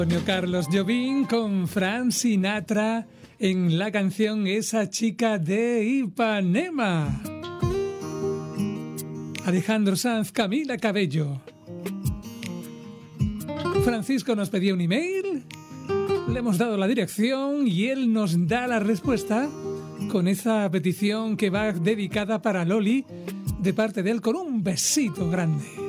Antonio Carlos Jobim con Frank Sinatra en la canción Esa chica de Ipanema. Alejandro Sanz, Camila Cabello. Francisco nos pedía un email, le hemos dado la dirección y él nos da la respuesta con esa petición que va dedicada para Loli, de parte de él, con un besito grande.